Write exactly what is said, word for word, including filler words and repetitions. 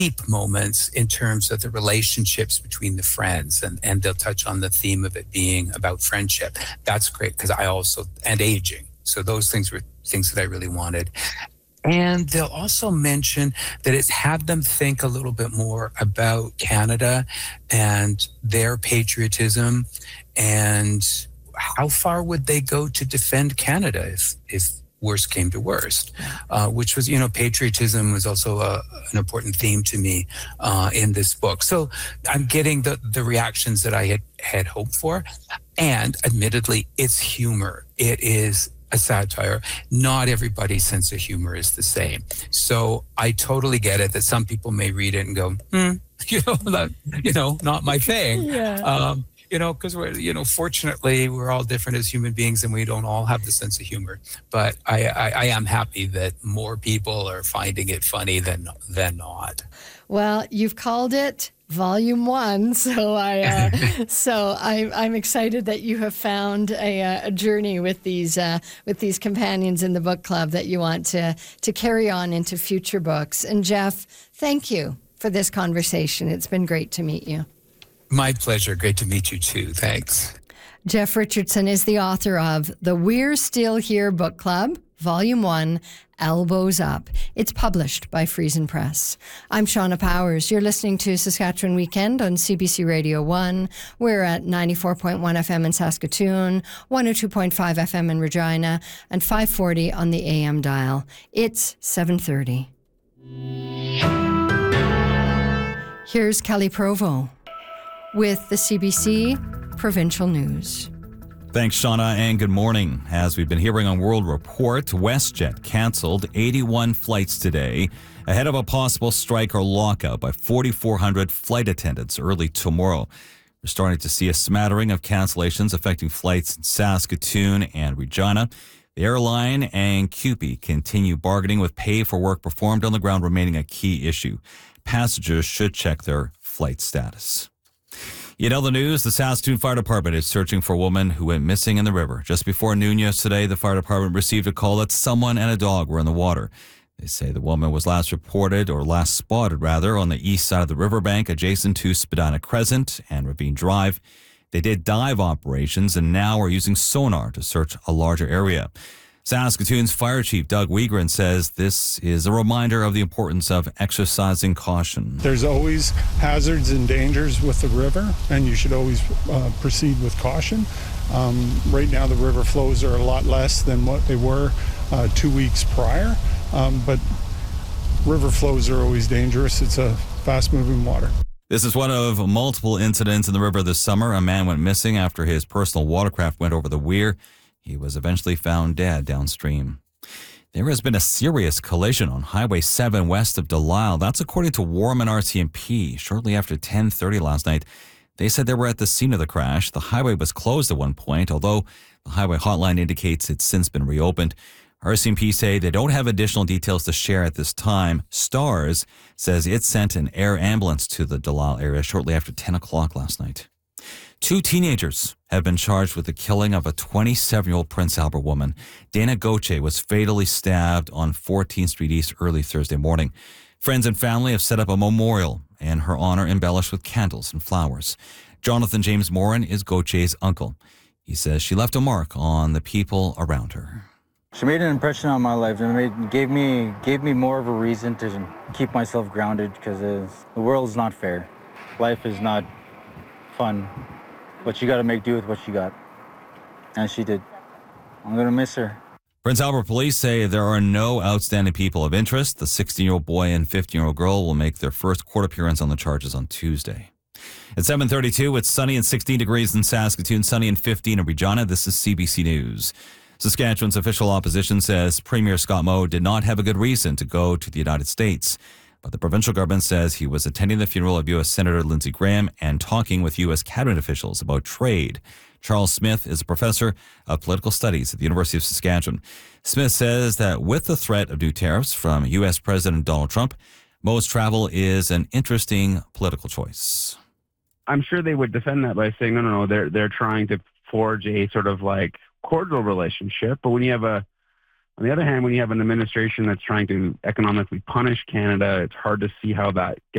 deep moments in terms of the relationships between the friends, and, and they'll touch on the theme of it being about friendship. That's great because I also, and aging. So those things were things that I really wanted. And they'll also mention that it's had them think a little bit more about Canada and their patriotism, and how far would they go to defend Canada if, if worst came to worst, uh, which was, you know, patriotism was also a, an important theme to me uh, in this book. So I'm getting the, the reactions that I had, had hoped for. And admittedly, it's humor. It is a satire. Not everybody's sense of humor is the same. So I totally get it that some people may read it and go, hmm, you know, that, you know, not my thing. Yeah. Um, you know, because we're, you know, fortunately, we're all different as human beings and we don't all have the sense of humor. But I, I, I am happy that more people are finding it funny than than not. Well, you've called it Volume One, so I uh, so I, I'm excited that you have found a, uh, a journey with these uh, with these companions in the book club that you want to to carry on into future books. And Jeff, thank you for this conversation. It's been great to meet you. My pleasure. Great to meet you too. Thanks. Jeff Richardson is the author of the We're Still Here Book Club, Volume One, Elbows Up. It's published by Friesen Press. I'm Shauna Powers. You're listening to Saskatchewan Weekend on C B C Radio one. We're at ninety-four point one F M in Saskatoon, one oh two point five F M in Regina, and five forty on the A M dial. It's seven thirty. Here's Kelly Provo with the C B C Provincial News. Thanks, Shauna, and good morning. As we've been hearing on World Report, WestJet canceled eighty-one flights today ahead of a possible strike or lockout by forty-four hundred flight attendants early tomorrow. We're starting to see a smattering of cancellations affecting flights in Saskatoon and Regina. The airline and C U P E continue bargaining, with pay for work performed on the ground remaining a key issue. Passengers should check their flight status. In other news, the Saskatoon Fire Department is searching for a woman who went missing in the river. Just before noon yesterday, the fire department received a call that someone and a dog were in the water. They say the woman was last reported, or last spotted rather, on the east side of the riverbank adjacent to Spadina Crescent and Ravine Drive. They did dive operations and now are using sonar to search a larger area. Saskatoon's Fire Chief Doug Wiegren says this is a reminder of the importance of exercising caution. There's always hazards and dangers with the river, and you should always uh, proceed with caution. Um, right now the river flows are a lot less than what they were uh, two weeks prior, um, but river flows are always dangerous. It's a fast-moving water. This is one of multiple incidents in the river this summer. A man went missing after his personal watercraft went over the weir. He was eventually found dead downstream. There has been a serious collision on Highway seven west of Delisle. That's according to Warman R C M P. Shortly after ten thirty last night, they said they were at the scene of the crash. The highway was closed at one point, although the highway hotline indicates it's since been reopened. R C M P say they don't have additional details to share at this time. STARS says it sent an air ambulance to the Delisle area shortly after ten o'clock last night. Two teenagers have been charged with the killing of a twenty-seven-year-old Prince Albert woman. Dana Goche was fatally stabbed on fourteenth Street East early Thursday morning. Friends and family have set up a memorial in her honor, embellished with candles and flowers. Jonathan James Morin is Goche's uncle. He says she left a mark on the people around her. She made an impression on my life and made, gave me gave me more of a reason to keep myself grounded, because the world is not fair. Life is not fun. But you got to make do with what you got. And she did. I'm going to miss her. Prince Albert police say there are no outstanding people of interest. The sixteen-year-old boy and fifteen-year-old girl will make their first court appearance on the charges on Tuesday. At seven thirty-two, it's sunny and sixteen degrees in Saskatoon, sunny and fifteen in Regina. This is C B C News. Saskatchewan's official opposition says Premier Scott Moe did not have a good reason to go to the United States. But the provincial government says he was attending the funeral of U S Senator Lindsey Graham and talking with U S cabinet officials about trade. Charles Smith is a professor of political studies at the University of Saskatchewan. Smith says that with the threat of new tariffs from U S President Donald Trump, Moe's travel is an interesting political choice. I'm sure they would defend that by saying, no, no, no, they're, they're trying to forge a sort of like cordial relationship. But when you have a On the other hand, when you have an administration that's trying to economically punish Canada, it's hard to see how that gets